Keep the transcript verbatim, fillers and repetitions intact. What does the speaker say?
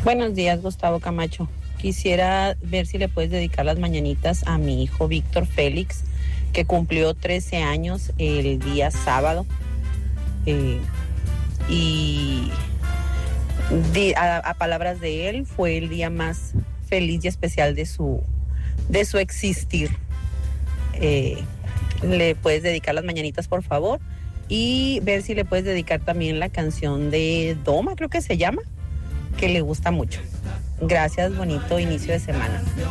Buenos días, Gustavo Camacho. Quisiera ver si le puedes dedicar las mañanitas a mi hijo Víctor Félix, que cumplió trece años el día sábado. Eh, y di, a, a palabras de él, fue el día más feliz y especial de su, de su existir. Eh, le puedes dedicar las mañanitas, por favor, y ver si le puedes dedicar también la canción de Doma, creo que se llama, que le gusta mucho. Gracias, bonito inicio de semana.